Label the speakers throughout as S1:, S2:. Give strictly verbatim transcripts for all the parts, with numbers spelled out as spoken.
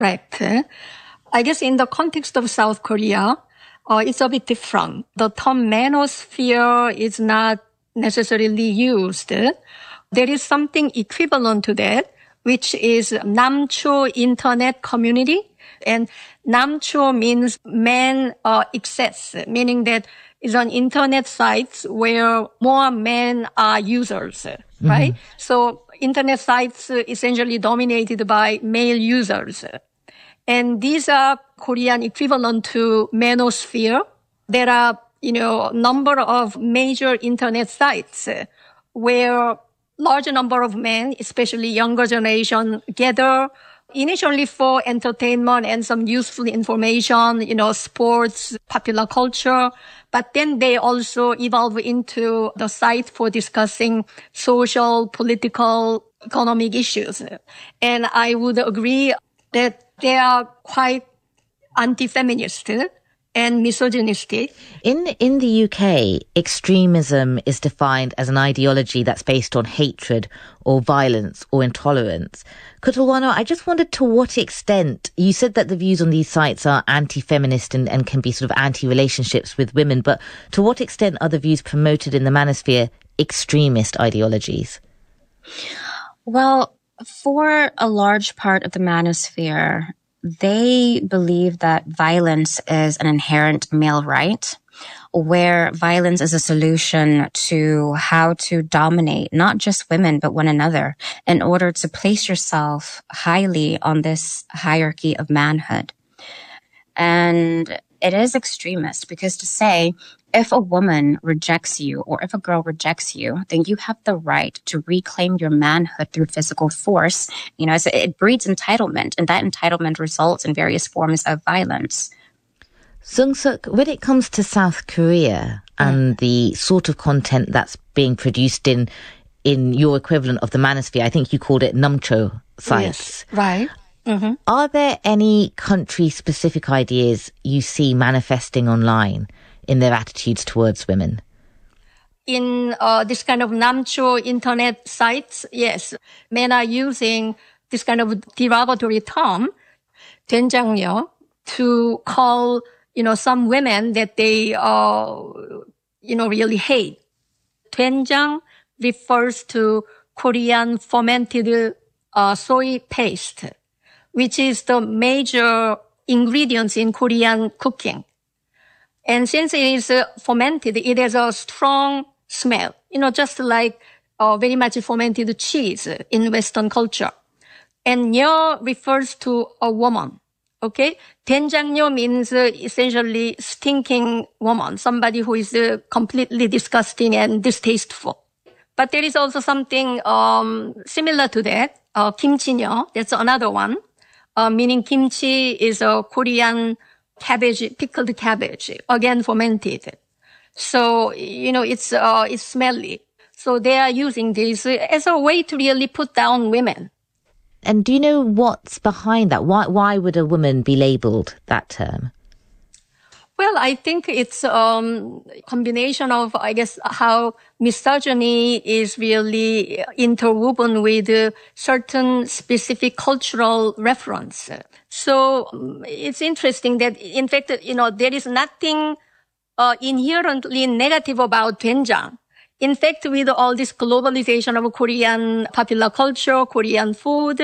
S1: Correct. I guess in the context of South Korea, uh, it's a bit different. The term manosphere is not necessarily used. There is something equivalent to that, which is Namcho Internet Community. And Namcho means man uh, access, meaning that it's an internet site where more men are users, right? Mm-hmm. So internet sites essentially dominated by male users. And these are Korean equivalent to manosphere. There are, you know, a number of major internet sites where large number of men, especially younger generation, gather initially for entertainment and some useful information, you know, sports, popular culture. But then they also evolve into the site for discussing social, political, economic issues. And I would agree that they are quite anti-feminist and misogynistic.
S2: In in the U K, extremism is defined as an ideology that's based on hatred or violence or intolerance. Kutulwano, I just wondered to what extent, you said that the views on these sites are anti-feminist and, and can be sort of anti-relationships with women, but to what extent are the views promoted in the manosphere extremist ideologies?
S3: Well, for a large part of the manosphere, they believe that violence is an inherent male right, where violence is a solution to how to dominate not just women, but one another in order to place yourself highly on this hierarchy of manhood. And it is extremist because to say, if a woman rejects you or if a girl rejects you, then you have the right to reclaim your manhood through physical force. You know, so it breeds entitlement, and that entitlement results in various forms of violence.
S2: Sung-suk, when it comes to South Korea and the sort of content that's being produced in in your equivalent of the manosphere, I think you called it Namcho sites.
S1: Yes, right. Mm-hmm.
S2: Are there any country-specific ideas you see manifesting online in their attitudes towards women?
S1: In uh, this kind of Namcho internet sites, yes, men are using this kind of derogatory term, 된장녀, to call, you know, some women that they, uh, you know, really hate. 된장 refers to Korean fermented uh, soy paste, which is the major ingredients in Korean cooking. And since it is uh, fermented, it has a strong smell, you know, just like uh, very much fermented cheese in Western culture. And 녀 refers to a woman, okay? 된장녀 means uh, essentially stinking woman, somebody who is uh, completely disgusting and distasteful. But there is also something um, similar to that, uh, 김치녀, that's another one. Uh, meaning kimchi is a Korean cabbage, pickled cabbage, again fermented. So, you know, it's, uh, it's smelly. So they are using this as a way to really put down women.
S2: And do you know what's behind that? Why, why would a woman be labeled that term?
S1: Well, I think it's um, a combination of, I guess, how misogyny is really interwoven with uh, certain specific cultural reference. So um, it's interesting that, in fact, you know, there is nothing uh, inherently negative about 된장. In fact, with all this globalization of Korean popular culture, Korean food,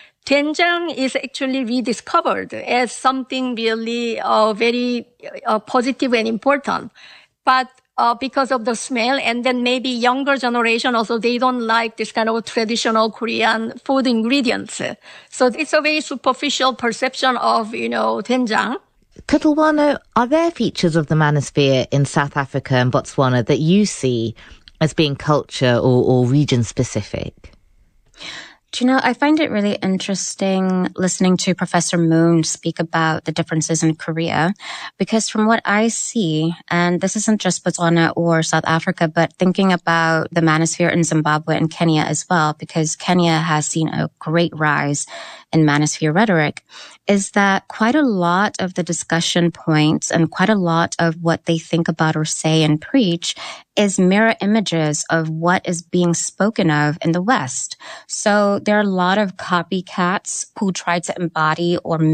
S1: 된장 is actually rediscovered as something really uh, very uh, positive and important. But uh, because of the smell, and then maybe younger generation also, they don't like this kind of traditional Korean food ingredients. So it's a very superficial perception of, you know, 된장.
S2: Kutulwano, are there features of the manosphere in South Africa and Botswana that you see as being culture or, or region specific?
S3: Do you know, I find it really interesting listening to Professor Moon speak about the differences in Korea, because from what I see, and this isn't just Botswana or South Africa, but thinking about the manosphere in Zimbabwe and Kenya as well, because Kenya has seen a great rise in manosphere rhetoric. is that quite a lot of the discussion points and quite a lot of what they think about or say and preach is mirror images of what is being spoken of in the West. So there are a lot of copycats who try to embody or